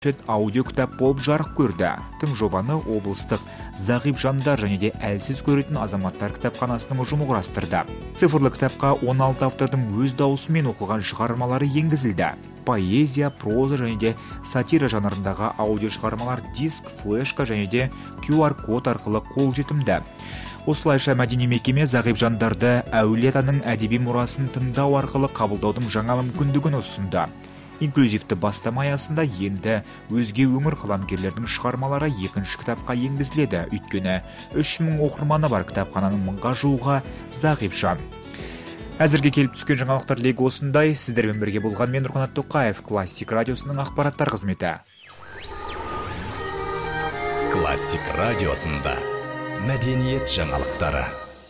аудио кітап болып жарық көрді. Тың жобаны облыстық зағип жандар және де әлсіз көретін азаматтар кітапханасының ұжымы құрастырды. Цифрлы кітапқа 16 автордың өз даусымен оқыған шығармалары енгізілді. Поэзия, проза және де сатира жанрындағы аудио шығармалар диск, флешка және де QR код арқылы қолжетімді. Осылайша мәдени мекеме зағип жандарды әулие-атаның әдеби мұрасын тыңдау арқылы қабылдаудың жаңа мүмкіндігін ұсынды. Инклюзивті бастама аясында енді өзге өңір қаламгерлердің шығармалары екінші кітапқа енгізіледі. Өйткені 3000 оқырманы бар кітапхананың 1000-ға жуығы зағип жан. Әзірге келіп түскен жаңалықтар легі осындай. Сіздермен бірге болған мен Нұрқанат Тоқаев, Классик радиосының ақпараттар қызметі. Классик радиосында мәдениет жаңалықтары.